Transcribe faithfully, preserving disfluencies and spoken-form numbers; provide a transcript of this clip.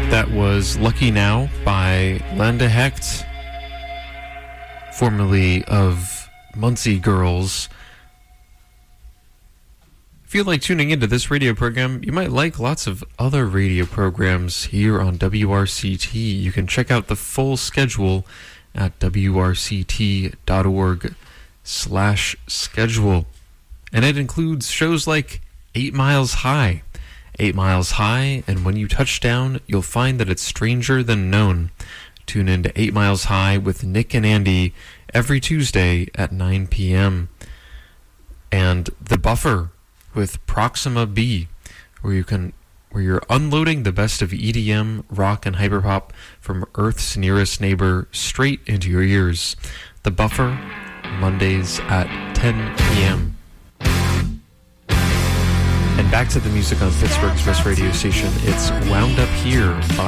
That was Lucky Now by Landa Hecht, formerly of Muncie Girls. If you like tuning into this radio program, you might like lots of other radio programs here on W R C T. You can check out the full schedule at W R C T dot org slash schedule. And it includes shows like Eight Miles High. Eight Miles High, and when you touch down, you'll find that it's stranger than known. Tune in to Eight Miles High with Nick and Andy every Tuesday at nine p.m. And The Buffer with Proxima B, where you can where you're unloading the best of E D M, rock, and hyperpop from Earth's nearest neighbor straight into your ears. The Buffer, Mondays at ten p.m. And back to the music on Pittsburgh's best radio station. It's Wound Up Here by